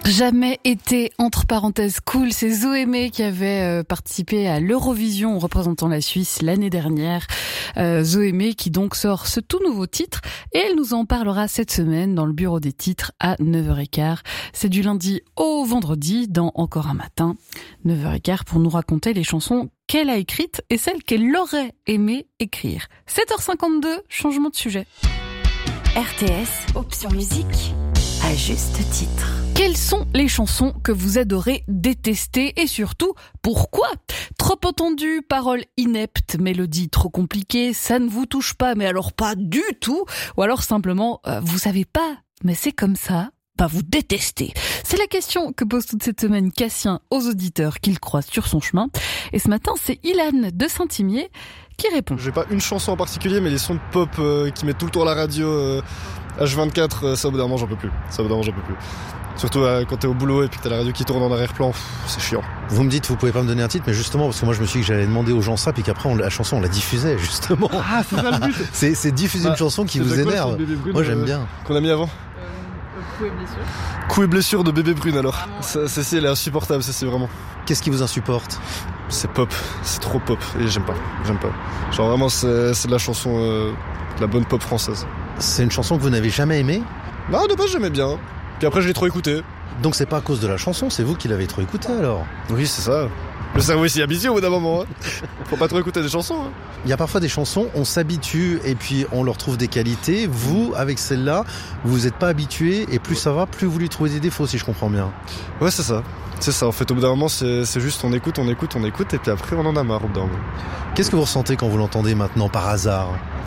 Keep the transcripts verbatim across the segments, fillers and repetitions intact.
Jamais été, entre parenthèses, cool. C'est Zoémé qui avait euh, participé à l'Eurovision en représentant la Suisse l'année dernière. Euh, Zoémé qui donc sort ce tout nouveau titre et elle nous en parlera cette semaine dans le bureau des titres à neuf heures quinze. C'est du lundi au vendredi dans Encore un matin, neuf heures quinze pour nous raconter les chansons qu'elle a écrites et celles qu'elle aurait aimé écrire. sept heures cinquante-deux, changement de sujet. R T S, option musique, à juste titre. Quelles sont les chansons que vous adorez détester et surtout, pourquoi ? Trop entendues, paroles ineptes, mélodies trop compliquées, ça ne vous touche pas, mais alors pas du tout ? Ou alors simplement, euh, vous savez pas, mais c'est comme ça ? Bah vous détestez. C'est la question que pose toute cette semaine Cassien aux auditeurs qu'il croise sur son chemin. Et ce matin, c'est Ilan de Saint-Imier qui répond. J'ai pas une chanson en particulier, mais les sons de pop euh, qui mettent tout le tour à la radio euh, H vingt-quatre, euh, ça au bout d'un moment j'en peux plus. Ça au bout d'un moment j'en peux plus. Surtout euh, quand t'es au boulot et puis que t'as la radio qui tourne en arrière-plan, pff, c'est chiant. Vous me dites, vous pouvez pas me donner un titre, mais justement, parce que moi je me suis dit que j'allais demander aux gens ça, puis qu'après on, la chanson on la diffusait justement. Ah, c'est ça le but. c'est, c'est diffuser bah, une chanson qui vous énerve. Brune, moi j'aime euh, bien. Qu'on a mis avant. Coup et blessure. Coup et blessure de Bébé Brune alors. Ça, celle-ci elle est insupportable, ça c'est vraiment. Qu'est-ce qui vous insupporte ? C'est pop, c'est trop pop et j'aime pas, j'aime pas. Genre vraiment c'est, c'est de la chanson, euh, de la bonne pop française. C'est une chanson que vous n'avez jamais aimée ? Non, de base j'aimais bien. Puis après je l'ai trop écouté. Donc c'est pas à cause de la chanson, c'est vous qui l'avez trop écouté alors ? Oui c'est ça. Le cerveau est si habitué au bout d'un moment. Hein. Faut pas trop écouter des chansons. Hein. Il y a parfois des chansons, on s'habitue et puis on leur trouve des qualités. Vous, avec celle-là, vous n'êtes pas habitué et plus ça va, plus vous lui trouvez des défauts, si je comprends bien. Ouais, c'est ça. C'est ça. En fait, au bout d'un moment, c'est, c'est juste on écoute, on écoute, on écoute et puis après on en a marre au bout d'un moment. Qu'est-ce que vous ressentez quand vous l'entendez maintenant par hasard ?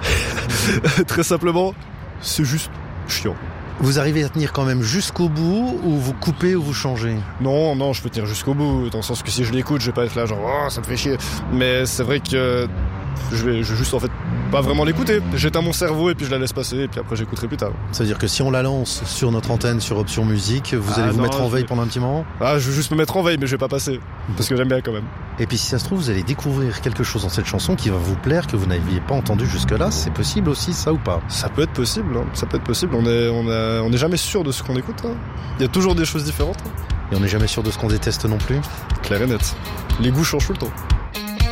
Très simplement, c'est juste chiant. Vous arrivez à tenir quand même jusqu'au bout ou vous coupez ou vous changez ? Non, non, je peux tenir jusqu'au bout, dans le sens que si je l'écoute, je vais pas être là genre oh, ça me fait chier. Mais c'est vrai que je vais, je vais juste en fait pas vraiment l'écouter. J'éteins mon cerveau et puis je la laisse passer et puis après j'écouterai plus tard. Ça veut dire que si on la lance sur notre antenne sur Option Musique, vous ah allez vous non, mettre en veille vais... pendant un petit moment ? Ah, je vais juste me mettre en veille, mais je vais pas passer parce que j'aime bien quand même. Et puis si ça se trouve, vous allez découvrir quelque chose dans cette chanson qui va vous plaire, que vous n'aviez pas entendu jusque-là. C'est possible aussi, ça ou pas ? Ça peut être possible, hein. Ça peut être possible. On est, on a, on est jamais sûr de ce qu'on écoute. Hein. Il y a toujours des choses différentes. Hein. Et on n'est jamais sûr de ce qu'on déteste non plus. Clair et net. Les goûts changent tout le temps.